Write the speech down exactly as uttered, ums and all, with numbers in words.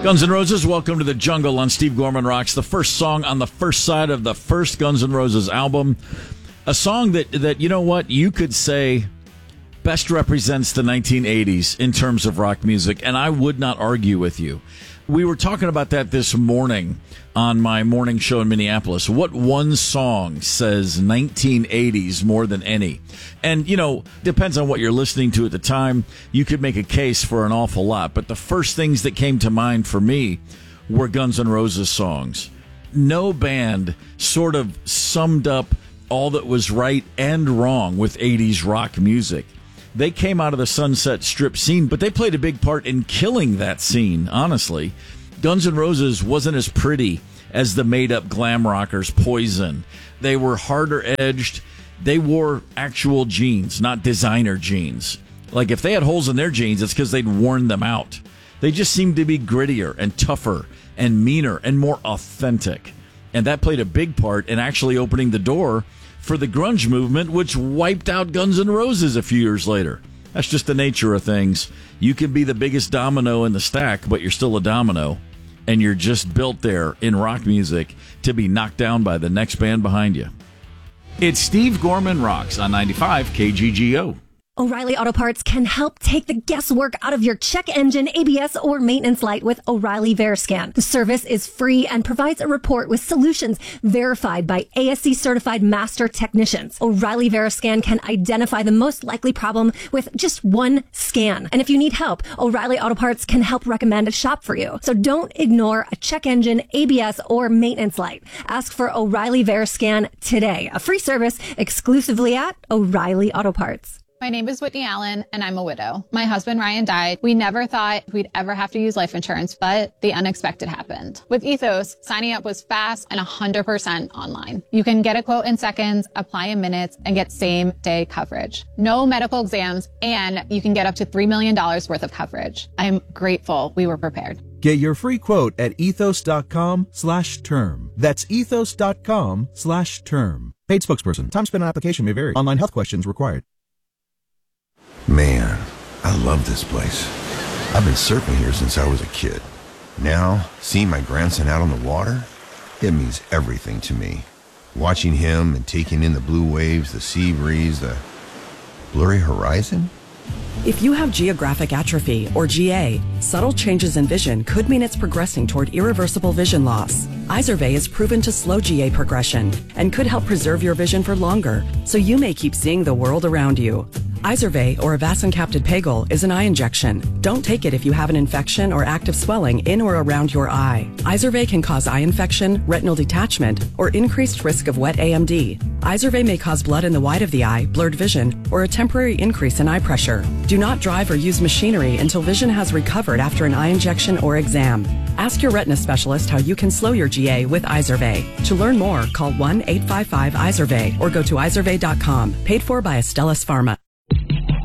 Guns N' Roses, welcome to the jungle on Steve Gorman Rocks, the first song on the first side of the first Guns N' Roses album. A song that, that you know what, you could say best represents the nineteen eighties in terms of rock music, and I would not argue with you. We were talking about that this morning on my morning show in Minneapolis. What one song says nineteen eighties more than any? And, you know, depends on what you're listening to at the time. You could make a case for an awful lot. But the first things that came to mind for me were Guns N' Roses songs. No band sort of summed up all that was right and wrong with eighties rock music. They came out of the Sunset Strip scene, but they played a big part in killing that scene, honestly. Guns N' Roses wasn't as pretty as the made-up glam rockers Poison. They were harder-edged. They wore actual jeans, not designer jeans. Like, if they had holes in their jeans, it's because they'd worn them out. They just seemed to be grittier and tougher and meaner and more authentic. And that played a big part in actually opening the door for the grunge movement, which wiped out Guns N' Roses a few years later. That's just the nature of things. You can be the biggest domino in the stack, but you're still a domino, and you're just built there in rock music to be knocked down by the next band behind you. It's Steve Gorman Rocks on ninety-five K G G O. O'Reilly Auto Parts can help take the guesswork out of your check engine, A B S, or maintenance light with O'Reilly VeriScan. The service is free and provides a report with solutions verified by A S C certified master technicians. O'Reilly VeriScan can identify the most likely problem with just one scan. And if you need help, O'Reilly Auto Parts can help recommend a shop for you. So don't ignore a check engine, A B S, or maintenance light. Ask for O'Reilly VeriScan today. A free service exclusively at O'Reilly Auto Parts. My name is Whitney Allen, and I'm a widow. My husband, Ryan, died. We never thought we'd ever have to use life insurance, but the unexpected happened. With Ethos, signing up was fast and one hundred percent online. You can get a quote in seconds, apply in minutes, and get same-day coverage. No medical exams, and you can get up to three million dollars worth of coverage. I'm grateful we were prepared. Get your free quote at ethos.com slash term. That's ethos.com slash term. Paid spokesperson. Time spent on application may vary. Online health questions required. Man, I love this place. I've been surfing here since I was a kid. Now, seeing my grandson out on the water, it means everything to me. Watching him and taking in the blue waves, the sea breeze, the blurry horizon. If you have geographic atrophy, or G A, subtle changes in vision could mean it's progressing toward irreversible vision loss. Izervay is proven to slow G A progression and could help preserve your vision for longer, so you may keep seeing the world around you. Izervay, or avacincaptad pegol, is an eye injection. Don't take it if you have an infection or active swelling in or around your eye. Izervay can cause eye infection, retinal detachment, or increased risk of wet A M D. Izervay may cause blood in the white of the eye, blurred vision, or a temporary increase in eye pressure. Do not drive or use machinery until vision has recovered after an eye injection or exam. Ask your retina specialist how you can slow your G A with Izervay. To learn more, call one eight five five Izervay or go to izervay dot com. Paid for by Astellas Pharma.